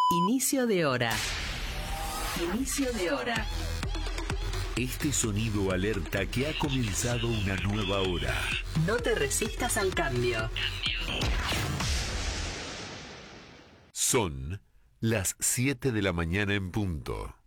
Inicio de hora. Inicio de hora. Este sonido alerta que ha comenzado una nueva hora. No te resistas al cambio. Son las 7 de la mañana en punto.